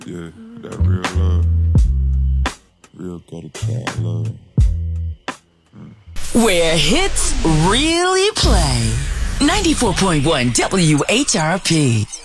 Yeah, that real love. Real gutter child love. Where hits really play. 94.1 WHRP.